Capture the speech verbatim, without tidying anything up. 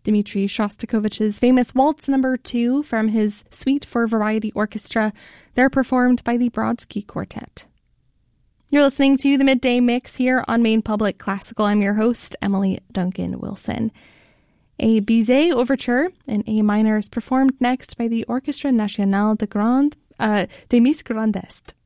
Dmitri Shostakovich's famous Waltz Number Two from his Suite for Variety Orchestra. They're performed by the Brodsky Quartet. You're listening to the Midday Mix here on Maine Public Classical. I'm your host, Emily Duncan Wilson. A Bizet Overture in A minor is performed next by the Orchestra Nationale de Grande, uh, des Miss Grand Est.